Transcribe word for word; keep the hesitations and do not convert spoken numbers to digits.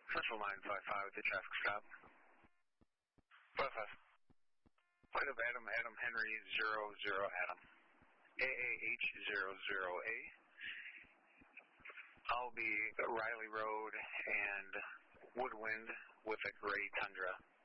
Central nine five five with the traffic stop. five five. Flight of Adam, Adam Henry, zero, zero, Adam. A A H, zero, zero, A. I'll be at Riley Road and Woodwind with a gray Tundra.